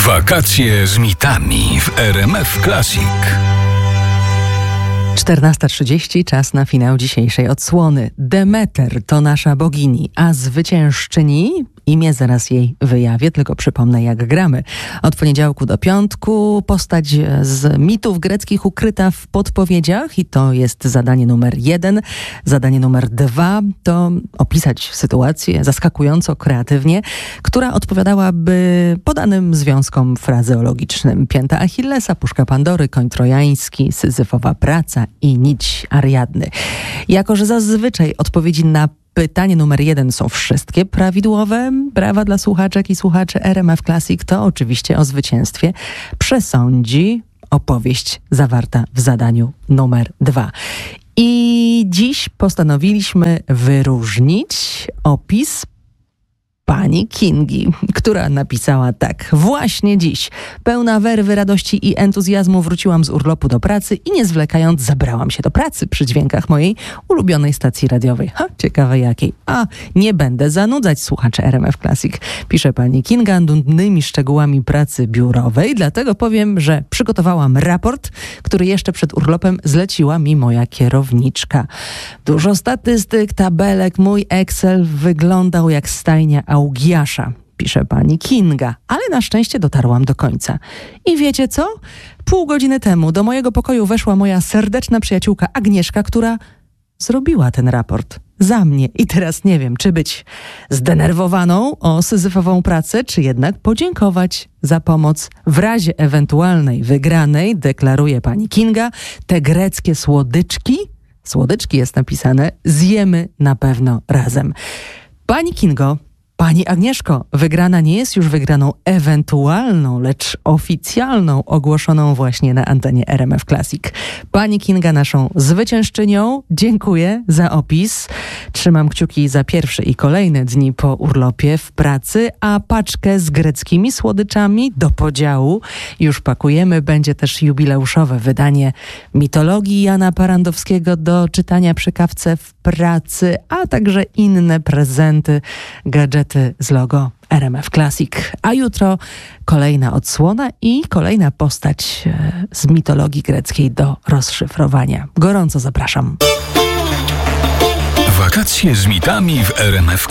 Wakacje z mitami w RMF Classic. 14:30, czas na finał dzisiejszej odsłony. Demeter to nasza bogini, a zwyciężczyni, imię zaraz jej wyjawię, tylko przypomnę jak gramy. Od poniedziałku do piątku postać z mitów greckich ukryta w podpowiedziach i to jest zadanie numer 1. Zadanie numer 2 to opisać sytuację zaskakująco kreatywnie, która odpowiadałaby podanym związkom frazeologicznym. Pięta Achillesa, puszka Pandory, koń trojański, syzyfowa praca i nić Ariadny. Jako że zazwyczaj odpowiedzi na pytanie numer 1 są wszystkie prawidłowe, brawa dla słuchaczek i słuchaczy RMF Classic, to oczywiście o zwycięstwie przesądzi opowieść zawarta w zadaniu numer 2. I dziś postanowiliśmy wyróżnić opis pani Kingi, która napisała tak. Właśnie dziś, pełna werwy, radości i entuzjazmu wróciłam z urlopu do pracy i nie zwlekając zabrałam się do pracy przy dźwiękach mojej ulubionej stacji radiowej. Ciekawe jakiej. A nie będę zanudzać słuchaczy RMF Classic, pisze pani Kinga nudnymi szczegółami pracy biurowej, dlatego powiem, że przygotowałam raport, który jeszcze przed urlopem zleciła mi moja kierowniczka. Dużo statystyk, tabelek, mój Excel wyglądał jak stajnia Augiasza, pisze pani Kinga, ale na szczęście dotarłam do końca. I wiecie co? Pół godziny temu do mojego pokoju weszła moja serdeczna przyjaciółka Agnieszka, która zrobiła ten raport za mnie. I teraz nie wiem, czy być zdenerwowaną o syzyfową pracę, czy jednak podziękować za pomoc. W razie ewentualnej wygranej, deklaruje pani Kinga, te greckie słodyczki jest napisane, zjemy na pewno razem. Pani Kingo, pani Agnieszko, wygrana nie jest już wygraną ewentualną, lecz oficjalną, ogłoszoną właśnie na antenie RMF Classic. Pani Kinga naszą zwyciężczynią. Dziękuję za opis. Trzymam kciuki za pierwsze i kolejne dni po urlopie w pracy, a paczkę z greckimi słodyczami do podziału już pakujemy. Będzie też jubileuszowe wydanie mitologii Jana Parandowskiego do czytania przy kawce w pracy, a także inne prezenty, gadżety z logo RMF Classic. A jutro kolejna odsłona i kolejna postać z mitologii greckiej do rozszyfrowania. Gorąco zapraszam. Wakacje z mitami w RMF